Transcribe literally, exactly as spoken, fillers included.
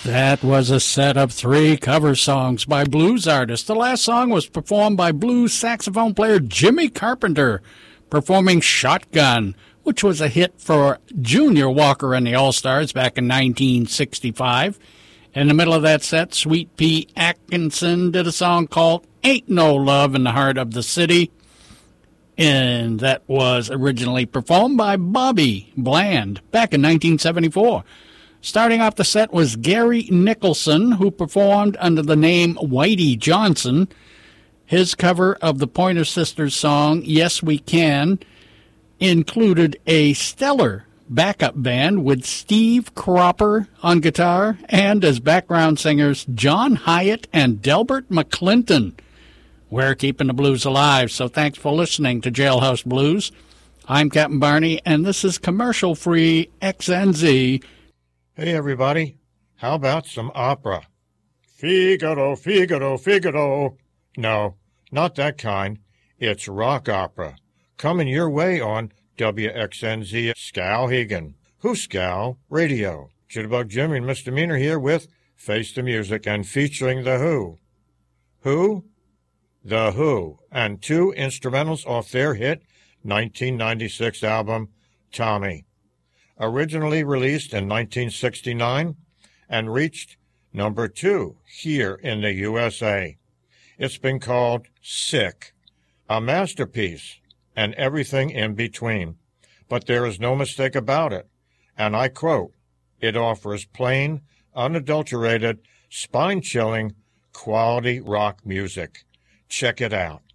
That was a set of three cover songs by blues artists. The last song was performed by blues saxophone player Jimmy Carpenter, performing Shotgun, which was a hit for Junior Walker and the All-Stars back in nineteen sixty-five. In the middle of that set, Sweet Pea Atkinson did a song called Ain't No Love in the Heart of the City, and that was originally performed by Bobby Bland back in nineteen seventy-four. Starting off the set was Gary Nicholson, who performed under the name Whitey Johnson. His cover of the Pointer Sisters song, Yes We Can, included a stellar backup band with Steve Cropper on guitar and as background singers John Hyatt and Delbert McClinton. We're keeping the blues alive, so thanks for listening to Jailhouse Blues. I'm Captain Barney, and this is commercial-free X N Z. Hey, everybody. How about some opera? Figaro, Figaro, Figaro. No, not that kind. It's rock opera. Coming your way on W X N Z Skowhegan. Who's Skow? Radio. Jitterbug Jimmy and Misdemeanor here with Face the Music and featuring The Who. Who? The Who, and two instrumentals off their hit nineteen ninety-six album, Tommy. Originally released in nineteen sixty-nine and reached number two here in the U S A. It's been called Sick, a masterpiece, and everything in between. But there is no mistake about it, and I quote, it offers plain, unadulterated, spine-chilling, quality rock music. Check it out.